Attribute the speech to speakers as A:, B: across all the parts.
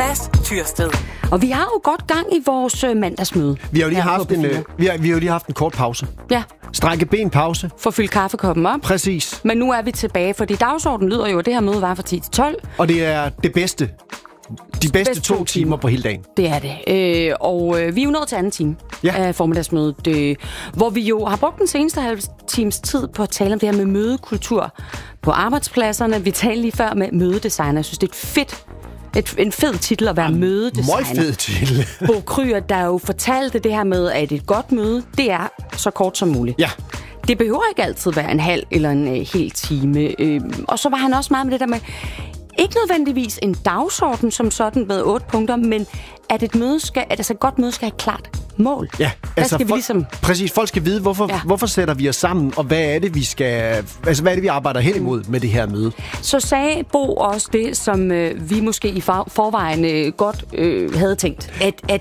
A: Mads Tyrsted.
B: Og vi har jo godt gang i vores mandagsmøde.
C: Vi har jo lige haft en kort pause.
B: Ja.
C: Strække ben pause.
B: For at fylde kaffekoppen op.
C: Præcis.
B: Men nu er vi tilbage, fordi dagsordenen lyder jo, at det her møde var fra 10 til 12.
C: Og det er det bedste. De bedste 2 timer på hele dagen.
B: Det er det. Og vi er jo nået til anden time af formiddagsmødet, hvor vi jo har brugt den seneste halve times tid på at tale om det her med mødekultur på arbejdspladserne. Vi talte lige før med mødedesigner. Jeg synes, det er en fed titel at være mødedesigner.
C: Meget fed titel.
B: Bo Kryer, der jo fortalte det her med, at et godt møde, det er så kort som muligt.
C: Ja.
B: Det behøver ikke altid være en halv eller en hel time. Og så var han også meget med det der med, ikke nødvendigvis en dagsorden som sådan med 8 punkter, men at et godt møde skal have klart mål.
C: Ja,
B: altså
C: præcis. Folk skal vide, hvorfor sætter vi os sammen, og hvad er det, vi arbejder hen imod med det her møde.
B: Så sagde Bo også det, som vi måske i forvejen godt havde tænkt, at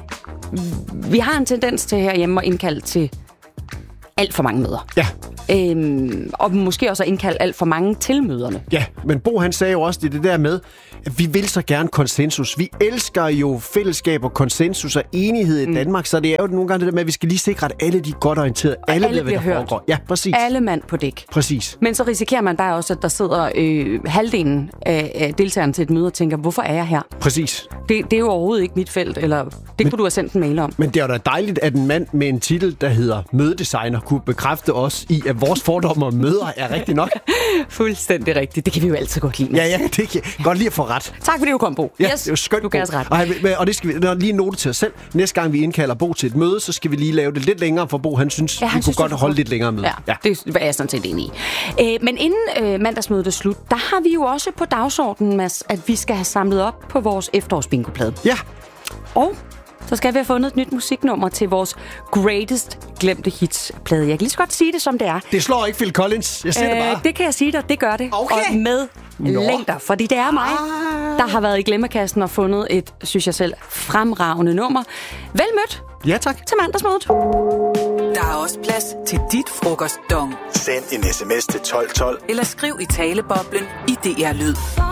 B: vi har en tendens til herhjemme at indkalde til alt for mange møder.
C: Ja.
B: Og måske også at indkalde alt for mange til møderne.
C: Ja, men Bo han sagde jo også det der med, at vi vil så gerne konsensus. Vi elsker jo fællesskab og konsensus og enighed i Danmark, så det er jo nogle gange det der med, at vi skal lige sikre, at alle de er godt orienteret. Alle ved, hvad der foregår. Ja, præcis.
B: Alle mand på dæk.
C: Præcis.
B: Men så risikerer man bare også, at der sidder halvdelen af deltagerne til et møde og tænker, hvorfor er jeg her?
C: Præcis.
B: Det er jo overhovedet ikke mit felt, eller kunne du have sendt en mail om.
C: Men det er jo da dejligt, at en mand med en titel, der hedder mødedesigner, kunne bekræfte os i, at vores fordomme om møder er rigtigt nok.
B: Fuldstændig rigtigt. Det kan vi jo altid godt lide.
C: Ja, det kan godt lide at få ret.
B: Tak fordi du kom, Bo.
C: Ja,
B: yes,
C: det er jo skønt,
B: du kan også ret.
C: Og det skal vi lige note til os selv. Næste gang vi indkalder Bo til et møde, så skal vi lige lave det lidt længere, for Bo han synes, vi kunne godt holde lidt længere møde.
B: Ja, det er jeg sådan set enig i. Men inden mandagsmødet er slut, der har vi jo også på dagsordenen, Mads, at vi skal have samlet op på vores efterårsbingoplade.
C: Ja.
B: Og så skal vi have fundet et nyt musiknummer til vores greatest glemte hits-plade. Jeg kan lige så godt sige det, som det er.
C: Det slår ikke Phil Collins. Jeg siger det bare.
B: Det kan jeg sige dig, det gør det.
C: Okay.
B: Og med længder, fordi det er mig, der har været i glemmekassen og fundet et, synes jeg selv, fremragende nummer. Vel mødt.
C: Ja, tak.
B: Til mandagsmødet.
A: Der er også plads til dit frokostdong.
D: Send en sms til 1212.
A: Eller skriv i taleboblen i DR Lyd.